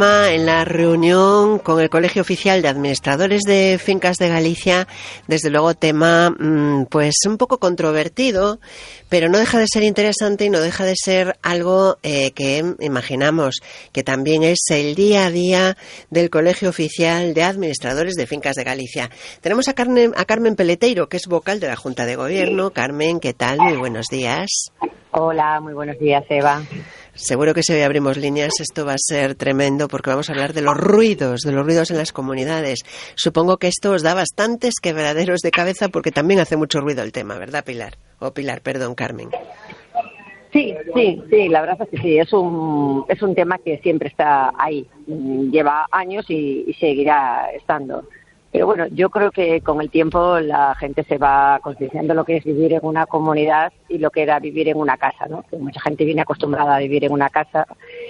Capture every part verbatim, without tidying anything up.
En la reunión con el Colegio Oficial de Administradores de Fincas de Galicia, desde luego tema pues un poco controvertido, pero no deja de ser interesante y no deja de ser algo eh, que imaginamos que también es el día a día del Colegio Oficial de Administradores de Fincas de Galicia. Tenemos a Carmen, a Carmen Peleteiro, que es vocal de la Junta de Gobierno. Carmen, ¿qué tal? Muy buenos días. Hola, muy buenos días, Eva. Seguro que si hoy abrimos líneas esto va a ser tremendo porque vamos a hablar de los ruidos, de los ruidos en las comunidades. Supongo que esto os da bastantes quebraderos de cabeza porque también hace mucho ruido el tema, ¿verdad, Pilar? O Pilar, perdón, Carmen. Sí, sí, sí, la verdad es que sí, es un, es un tema que siempre está ahí, lleva años y, y seguirá estando. Pero bueno, yo creo que con el tiempo la gente se va concienciando lo que es vivir en una comunidad y lo que era vivir en una casa, ¿no? Que mucha gente viene acostumbrada a vivir en una casa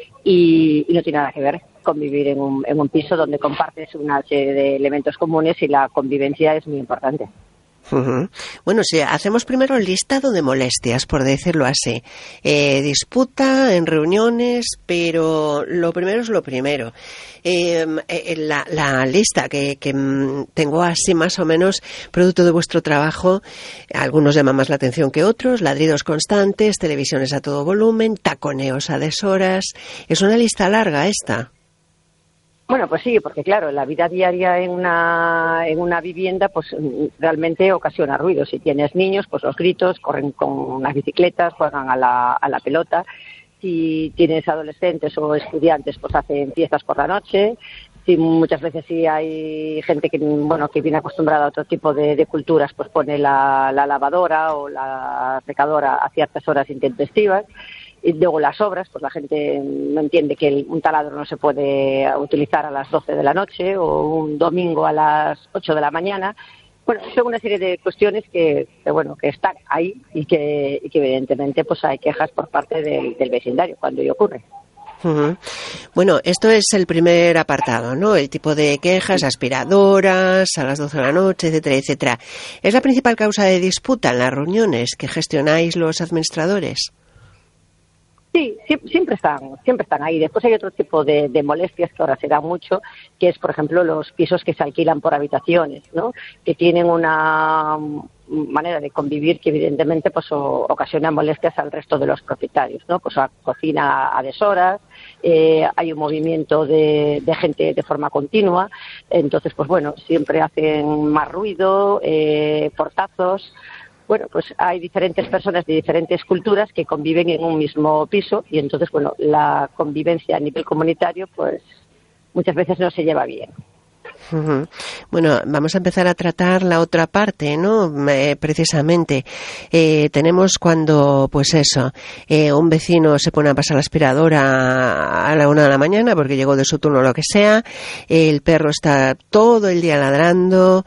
y, y no tiene nada que ver con vivir en un, en un piso donde compartes una serie de elementos comunes y la convivencia es muy importante. Uh-huh. Bueno, si hacemos primero el listado de molestias, por decirlo así. Eh, disputa en reuniones, pero lo primero es lo primero. Eh, eh, la, la lista que, que tengo así más o menos, producto de vuestro trabajo, algunos llaman más la atención que otros: ladridos constantes, televisiones a todo volumen, taconeos a deshoras. Es una lista larga esta. Bueno, pues sí, porque claro, la vida diaria en una en una vivienda pues realmente ocasiona ruido. Si tienes niños, pues los gritos, corren con las bicicletas, juegan a la, a la pelota. Si tienes adolescentes o estudiantes, pues hacen fiestas por la noche. Si muchas veces sí hay gente que bueno que viene acostumbrada a otro tipo de, de culturas, pues pone la, la lavadora o la secadora a ciertas horas intempestivas. Y luego las obras, pues la gente no entiende que el, un taladro no se puede utilizar a las doce de la noche o un domingo a las ocho de la mañana. Bueno, son una serie de cuestiones que, que bueno, que están ahí y que, y que evidentemente pues hay quejas por parte del, del vecindario cuando ello ocurre. Uh-huh. Bueno, esto es el primer apartado, ¿no? El tipo de quejas, aspiradoras a las doce de la noche, etcétera, etcétera. ¿Es la principal causa de disputa en las reuniones que gestionáis los administradores? Sí, siempre están, siempre están ahí. Después hay otro tipo de, de molestias que ahora se da mucho, que es, por ejemplo, los pisos que se alquilan por habitaciones, ¿no? Que tienen una manera de convivir que evidentemente pues o, ocasiona molestias al resto de los propietarios, ¿no? Pues a cocina a deshoras, eh, hay un movimiento de, de gente de forma continua, entonces pues bueno, siempre hacen más ruido, eh, portazos. Bueno, pues hay diferentes personas de diferentes culturas que conviven en un mismo piso y entonces, bueno, la convivencia a nivel comunitario, pues muchas veces no se lleva bien. Uh-huh. Bueno, vamos a empezar a tratar la otra parte, ¿no? Eh, precisamente eh, tenemos cuando, pues eso, eh, un vecino se pone a pasar la aspiradora a la una de la mañana porque llegó de su turno o lo que sea, eh, el perro está todo el día ladrando,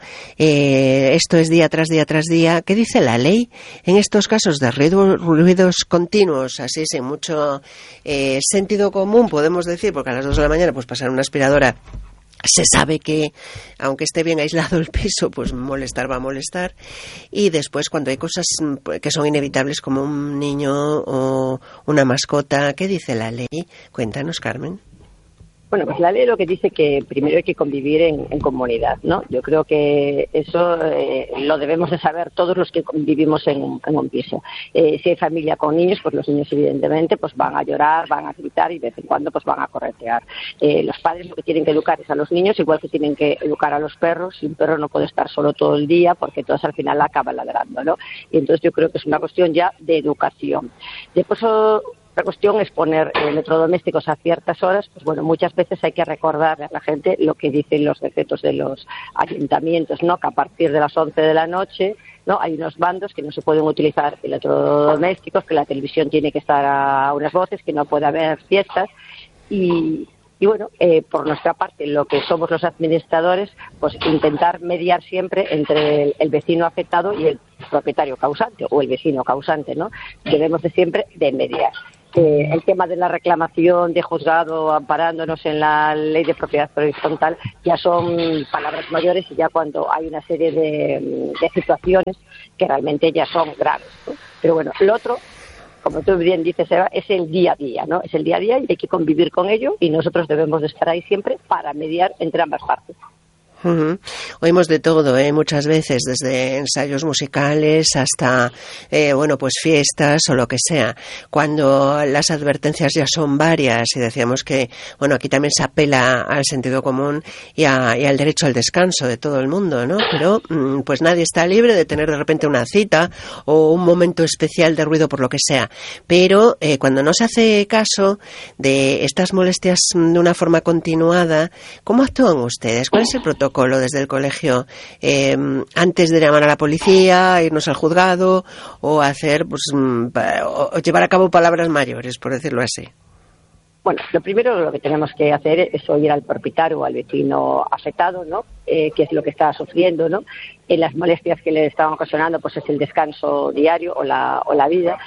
eh, esto es día tras día tras día. ¿Qué dice la ley en estos casos de ruido, ruidos continuos, así sin mucho eh, sentido común, podemos decir, porque a las dos de la mañana pues pasar una aspiradora se sabe que, aunque esté bien aislado el piso, pues molestar va a molestar. Y después, cuando hay cosas que son inevitables, como un niño o una mascota, ¿qué dice la ley? Cuéntanos, Carmen. Bueno, pues la ley lo que dice que primero hay que convivir en, en comunidad, ¿no? Yo creo que eso eh, lo debemos de saber todos los que vivimos en un, en un piso. Eh, si hay familia con niños, pues los niños evidentemente pues van a llorar, van a gritar y de vez en cuando pues van a corretear. Eh, los padres lo que tienen que educar es a los niños, igual que tienen que educar a los perros. Y un perro no puede estar solo todo el día porque todos al final acaban ladrando, ¿no? Y entonces yo creo que es una cuestión ya de educación. Después otra cuestión es poner electrodomésticos a ciertas horas. Pues bueno, muchas veces hay que recordarle a la gente lo que dicen los decretos de los ayuntamientos, ¿no? Que a partir de las once de la noche, ¿no? Hay unos bandos que no se pueden utilizar electrodomésticos, que la televisión tiene que estar a unas voces, que no puede haber fiestas y Y bueno, eh, por nuestra parte, lo que somos los administradores, pues intentar mediar siempre entre el, el vecino afectado y el propietario causante o el vecino causante, ¿no? Debemos de siempre de mediar. Eh, el tema de la reclamación de juzgado amparándonos en la ley de propiedad horizontal ya son palabras mayores y ya cuando hay una serie de, de situaciones que realmente ya son graves, ¿no? Pero bueno, lo otro como tú bien dices, Eva, es el día a día, ¿no? Es el día a día y hay que convivir con ello y nosotros debemos de estar ahí siempre para mediar entre ambas partes. Uh-huh. Oímos de todo, ¿eh? Muchas veces, desde ensayos musicales hasta, eh, bueno, pues fiestas o lo que sea. Cuando las advertencias ya son varias y decíamos que, bueno, aquí también se apela al sentido común y, a, y al derecho al descanso de todo el mundo, ¿no? Pero, pues nadie está libre de tener de repente una cita o un momento especial de ruido por lo que sea. Pero eh, cuando no se hace caso de estas molestias de una forma continuada, ¿cómo actúan ustedes? ¿Cuál es el protocolo desde el colegio eh, antes de llamar a la policía, irnos al juzgado o hacer, pues, o llevar a cabo palabras mayores, por decirlo así? Bueno, lo primero lo que tenemos que hacer es oír al propietario o al vecino afectado, ¿no? Eh, qué es lo que está sufriendo, ¿no? En las molestias que le estaban ocasionando, pues es el descanso diario o la, o la vida.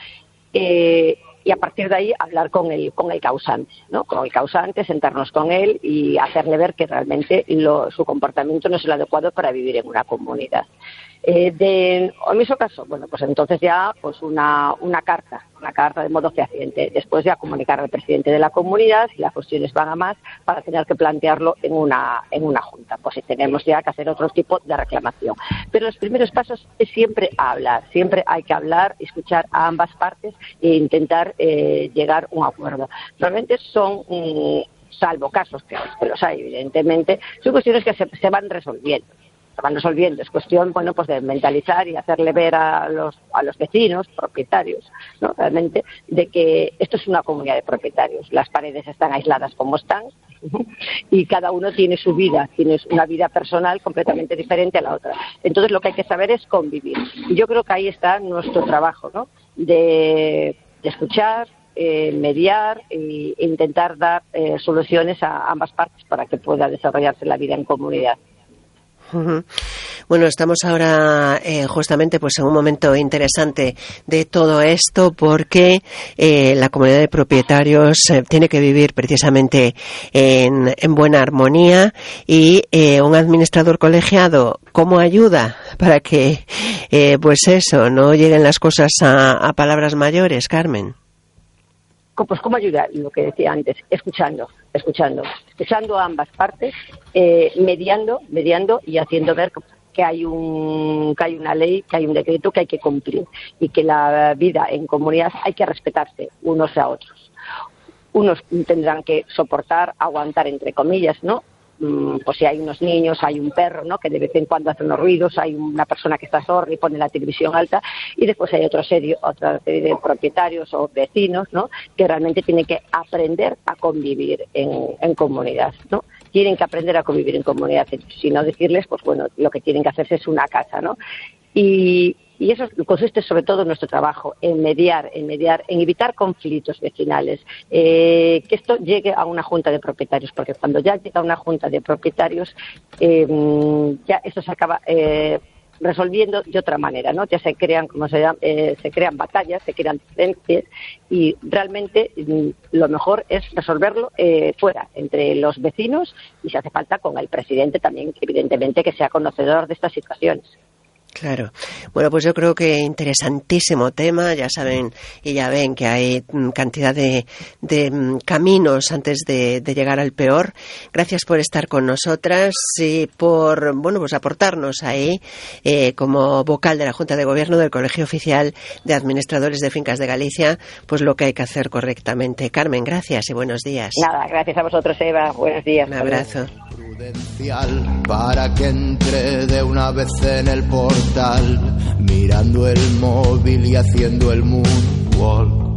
Eh, y a partir de ahí hablar con el con el causante, ¿no? Con el causante, sentarnos con él y hacerle ver que realmente lo, su comportamiento no es el adecuado para vivir en una comunidad. Eh, de, en mi caso, bueno, pues entonces ya pues una, una carta, una carta de modo fehaciente. Después ya comunicar al presidente de la comunidad si las cuestiones van a más para tener que plantearlo en una, en una junta, pues si tenemos ya que hacer otro tipo de reclamación. Pero los primeros pasos es siempre hablar, siempre hay que hablar, escuchar a ambas partes e intentar eh, llegar a un acuerdo. Realmente son, mm, salvo casos que, que los hay evidentemente, son cuestiones que se, se van resolviendo. van resolviendo. Es cuestión, bueno, pues de mentalizar y hacerle ver a los a los vecinos, propietarios, ¿no? Realmente, de que esto es una comunidad de propietarios. Las paredes están aisladas como están y cada uno tiene su vida, tiene una vida personal completamente diferente a la otra. Entonces, lo que hay que saber es convivir. Y yo creo que ahí está nuestro trabajo, ¿no? De, de escuchar, eh, mediar e intentar dar eh, soluciones a ambas partes para que pueda desarrollarse la vida en comunidad. Uh-huh. Bueno, estamos ahora eh, justamente pues en un momento interesante de todo esto porque eh, la comunidad de propietarios eh, tiene que vivir precisamente en, en buena armonía y eh, un administrador colegiado, ¿cómo ayuda para que eh, pues eso, no lleguen las cosas a, a palabras mayores, Carmen? Pues cómo ayudar, lo que decía antes, escuchando, escuchando, escuchando a ambas partes, eh, mediando, mediando y haciendo ver que hay un, que hay una ley, que hay un decreto que hay que cumplir y que la vida en comunidad hay que respetarse unos a otros. Unos tendrán que soportar, aguantar entre comillas, ¿no? Pues si hay unos niños, hay un perro, ¿no? Que de vez en cuando hace unos ruidos, hay una persona que está sorda y pone la televisión alta, y después hay otro serie, otra serie de propietarios o vecinos, ¿no? Que realmente tienen que aprender a convivir en, en comunidad, ¿no? Tienen que aprender a convivir en comunidad, si no decirles, pues bueno, lo que tienen que hacerse es una casa, ¿no? Y Y eso consiste sobre todo en nuestro trabajo, en mediar, en mediar, en evitar conflictos vecinales, eh, que esto llegue a una junta de propietarios, porque cuando ya llega a una junta de propietarios, eh, ya eso se acaba eh, resolviendo de otra manera, ¿no? Ya se crean, como se llama, eh, se crean batallas, se crean diferencias y realmente mm, lo mejor es resolverlo eh, fuera, entre los vecinos y si hace falta con el presidente también, evidentemente, que sea conocedor de estas situaciones. Claro. Bueno, pues yo creo que interesantísimo tema. Ya saben y ya ven que hay cantidad de, de caminos antes de, de llegar al peor. Gracias por estar con nosotras y por, bueno, pues aportarnos ahí eh, como vocal de la Junta de Gobierno del Colegio Oficial de Administradores de Fincas de Galicia, pues lo que hay que hacer correctamente. Carmen, gracias y buenos días. Nada, gracias a vosotros, Eva. Buenos días. Un abrazo. Para que entre de una vez en el portal, mirando el móvil y haciendo el moonwalk.